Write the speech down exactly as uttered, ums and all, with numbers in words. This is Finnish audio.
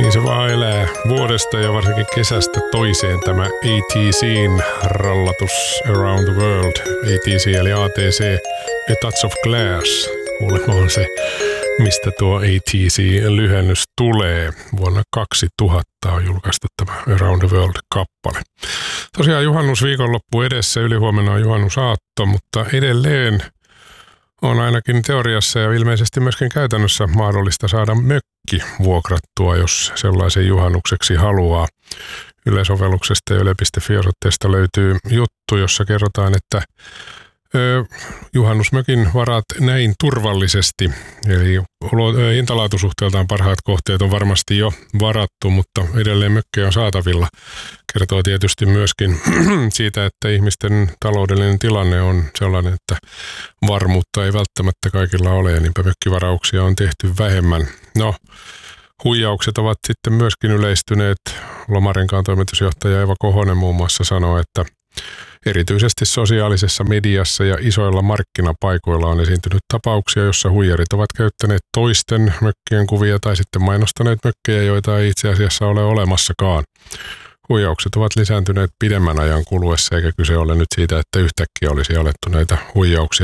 Niin se vaan elää vuodesta ja varsinkin kesästä toiseen tämä A T C:n rallatus Around the World. A T C eli A T C, A Touch of Glass. Kuulemma on se, mistä tuo A T C-lyhennys tulee. Vuonna kaksituhatta on julkaistu tämä Around the World-kappale. Tosiaan juhannusviikonloppu edessä, ylihuomenna on juhannusaatto, mutta edelleen on ainakin teoriassa ja ilmeisesti myöskin käytännössä mahdollista saada mökki vuokrattua, jos sellaisen juhannukseksi haluaa. Yle-sovelluksesta ja yle piste fi osoitteesta löytyy juttu, jossa kerrotaan, että ö, juhannusmökin varat näin turvallisesti. Eli hintalaatusuhteeltaan parhaat kohteet on varmasti jo varattu, mutta edelleen mökkejä on saatavilla. Kertoo tietysti myöskin siitä, että ihmisten taloudellinen tilanne on sellainen, että varmuutta ei välttämättä kaikilla ole, ja niinpä mökkivarauksia on tehty vähemmän. No, huijaukset ovat sitten myöskin yleistyneet. Lomarenkaan toimitusjohtaja Eva Kohonen muun muassa sanoo, että erityisesti sosiaalisessa mediassa ja isoilla markkinapaikoilla on esiintynyt tapauksia, jossa huijarit ovat käyttäneet toisten mökkien kuvia tai sitten mainostaneet mökkejä, joita ei itse asiassa ole olemassakaan. Huijaukset ovat lisääntyneet pidemmän ajan kuluessa, eikä kyse ole nyt siitä, että yhtäkkiä olisi alettu näitä huijauksia